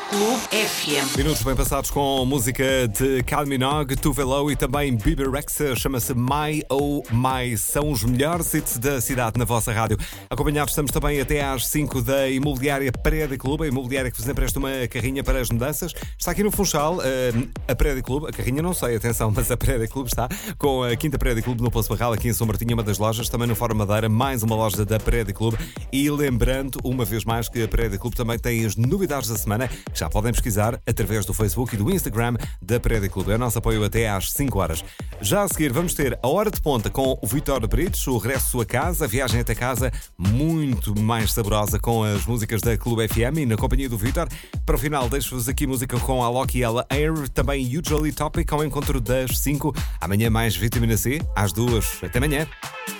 Clube FM. Minutos bem passados com música de Kylie Minogue, Tove Lo e também Bebe Rexha. Chama-se My Oh My. São os melhores hits da cidade na vossa rádio. Acompanhados estamos também até às 5 da Imobiliária Prédio Clube, a imobiliária que vos empresta uma carrinha para as mudanças. Está aqui no Funchal, a Prédio Clube. A carrinha não sei, atenção, mas a Prédio Clube está com a Quinta Prédio Clube no Poço Barral, aqui em São Martinho, uma das lojas. Também no Fórum Madeira, mais uma loja da Prédio Clube. E lembrando, uma vez mais, que a Prédio Clube também tem as novidades da semana, que já podem pesquisar através do Facebook e do Instagram da Prédio Clube. É o nosso apoio até às 5 horas. Já a seguir vamos ter a Hora de Ponta com o Vitor Brites, o regresso à casa, a viagem até casa muito mais saborosa com as músicas da Clube FM e na companhia do Vitor. Para o final deixo-vos aqui música com a Alok e ela Air, também Usually Topic ao encontro das 5. Amanhã mais Vitamina C, às 2. Até amanhã.